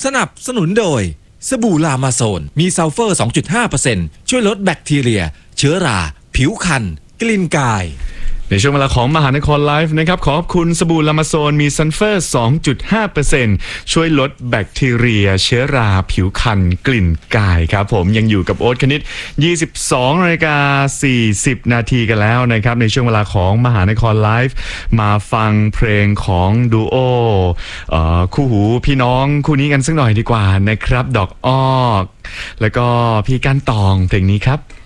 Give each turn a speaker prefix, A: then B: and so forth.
A: สนับสนุนโดยสบู่ลามาโซนมีซัลเฟอร์ 2.5% ช่วยลดแบคทีเรียเชื้อราผิวคันกลิ่นกาย
B: ในช่วงเวลาของมหานครไลฟ์นะครับขอบคุณสบู่ลามาโซนมีซัลเฟอร์ 2.5% ช่วยลดแบคทีเรียเชื้อราผิวคันกลิ่นกายครับผมยังอยู่กับโอ๊ตคณิต 22:40 นาทีกันแล้วนะครับในช่วงเวลาของมหานครไลฟ์มาฟังเพลงของดูโอคู่หูพี่น้องคู่นี้กันสักหน่อยดีกว่านะครับดอกอ้อแล้วก็พี่ก้านตองเพลงนี้ครับ